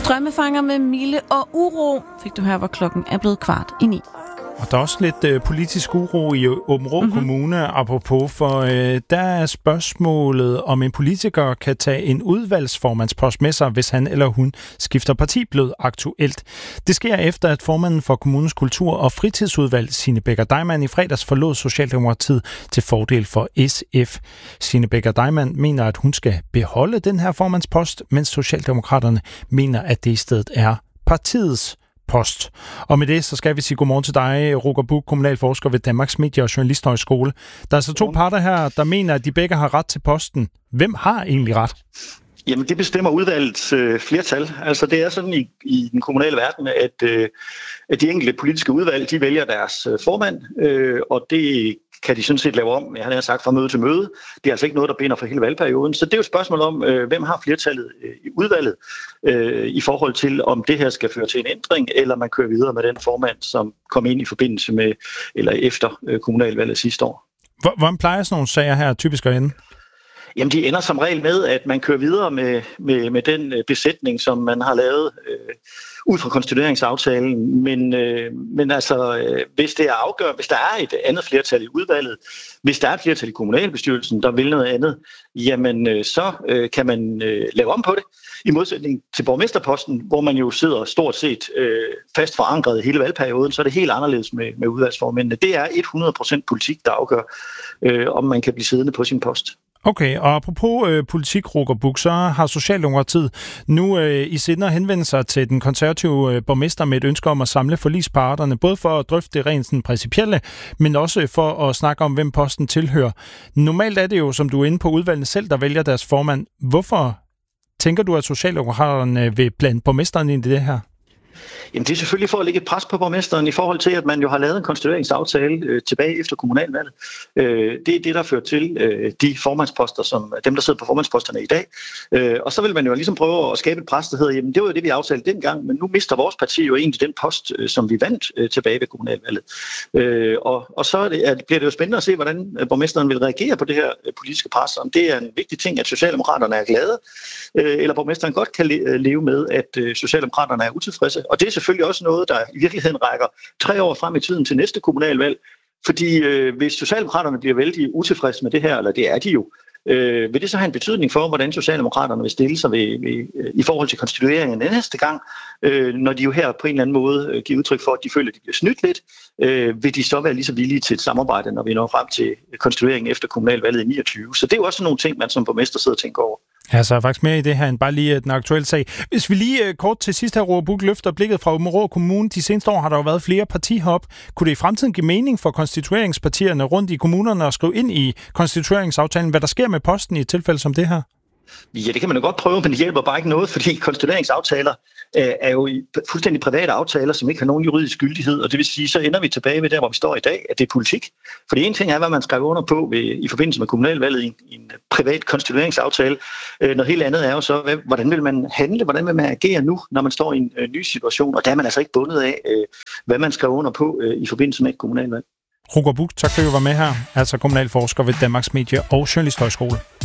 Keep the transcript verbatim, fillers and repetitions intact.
Drømmefanger med Mille og Uro fik du her, hvor klokken er blevet kvart i ni. Og der er også lidt øh, politisk uro i Aabenraa mm-hmm. Kommune, apropos, for øh, der er spørgsmålet, om en politiker kan tage en udvalgsformandspost med sig, hvis han eller hun skifter parti, blevet aktuelt. Det sker efter, at formanden for kommunens kultur- og fritidsudvalg, Signe Becker Deimann, i fredags forlod Socialdemokratiet til fordel for S F. Signe Becker Deimann mener, at hun skal beholde den her formandspost, mens Socialdemokraterne mener, at det i stedet er partiets post. Og med det, så skal vi sige godmorgen til dig, Roger Buch, kommunalforsker ved Danmarks Medie- og Journalisthøjskole. Der er altså to parter her, der mener, at de begge har ret til posten. Hvem har egentlig ret? Jamen, det bestemmer udvalgets øh, flertal. Altså, det er sådan i, i den kommunale verden, at, øh, at de enkelte politiske udvalg, de vælger deres øh, formand, øh, og det kan de sådan set lave om, jeg har sagt, fra møde til møde. Det er altså ikke noget, der binder for hele valgperioden. Så det er jo et spørgsmål om, øh, hvem har flertallet øh, i udvalget øh, i forhold til, om det her skal føre til en ændring, eller man kører videre med den formand, som kom ind i forbindelse med, eller efter øh, kommunalvalget sidste år. Hvordan plejer sådan nogle sager her typisk at ende? Jamen, de ender som regel med, at man kører videre med, med, med den besætning, som man har lavet øh, ud fra konstitueringsaftalen. Men, øh, men altså, øh, hvis det er afgørende, hvis der er et andet flertal i udvalget, hvis der er et flertal i kommunalbestyrelsen, der vil noget andet, jamen øh, så øh, kan man øh, lave om på det. I modsætning til borgmesterposten, hvor man jo sidder stort set øh, fast forankret i hele valgperioden, så er det helt anderledes med, med udvalgsformændene. Det er hundrede procent politik, der afgør, øh, om man kan blive siddende på sin post. Okay, og apropos øh, politik, Roger Buch, så har Socialdemokratiet nu øh, i sinde at henvende sig til den konservative øh, borgmester med et ønske om at samle forligsparterne, både for at drøfte det rent sådan principielle, men også for at snakke om, hvem posten tilhører. Normalt er det jo, som du er inde på, udvalgene selv, der vælger deres formand. Hvorfor tænker du, at Socialdemokraterne vil blande borgmesteren ind i det her? Jamen, det er selvfølgelig for at lægge et pres på borgmesteren i forhold til, at man jo har lavet en konstitueringsaftale øh, tilbage efter kommunalvalget. Øh, det er det, der fører til øh, de formandsposter, som dem, der sidder på formandsposterne i dag. Øh, og så vil man jo ligesom prøve at skabe et pres, der hedder, jamen det var jo det, vi aftalte dengang, men nu mister vores parti jo egentlig den post, øh, som vi vandt øh, tilbage ved kommunalvalget. Øh, og, og så er det, at, bliver det jo spændende at se, hvordan borgmesteren vil reagere på det her øh, politiske pres. Om det er en vigtig ting, at Socialdemokraterne er glade, øh, eller borgmesteren godt kan le- leve med, at øh, Socialdemokraterne er utilfredse. Og det er selvfølgelig også noget, der i virkeligheden rækker tre år frem i tiden til næste kommunalvalg. Fordi øh, hvis Socialdemokraterne bliver vældig utilfredse med det her, eller det er de jo, øh, vil det så have en betydning for, hvordan Socialdemokraterne vil stille sig ved, ved, i forhold til konstitueringen næste gang, øh, når de jo her på en eller anden måde øh, giver udtryk for, at de føler, at de bliver snydt lidt, øh, vil de så være lige så villige til et samarbejde, når vi når frem til konstitueringen efter kommunalvalget i niogtyve. Så det er jo også nogle ting, man som borgmester sidder og tænker over. Ja, så er faktisk mere i det her end bare lige den aktuelle sag. Hvis vi lige kort til sidst her, Roger Buch, løfter blikket fra Aabenraa Kommune. De seneste år har der jo været flere partihop. Kunne det i fremtiden give mening for konstitueringspartierne rundt i kommunerne at skrive ind i konstitueringsaftalen, hvad der sker med posten i et tilfælde som det her? Ja, det kan man jo godt prøve, men det hjælper bare ikke noget, fordi konstitueringsaftaler øh, er jo fuldstændig private aftaler, som ikke har nogen juridisk gyldighed, og det vil sige, så ender vi tilbage ved der, hvor vi står i dag, at det er politik. For det ene ting er, hvad man skrev under på ved, i forbindelse med kommunalvalget i, i en privat konstitueringsaftale. Øh, noget helt andet er jo så, hvad, hvordan vil man handle, hvordan vil man agere nu, når man står i en øh, ny situation, og der er man altså ikke bundet af, øh, hvad man skrev under på øh, i forbindelse med et kommunalvalg. Roger Buch, tak for at du var med her, altså kommunalforsker ved Danmarks Medie- og Journalisthøjskole.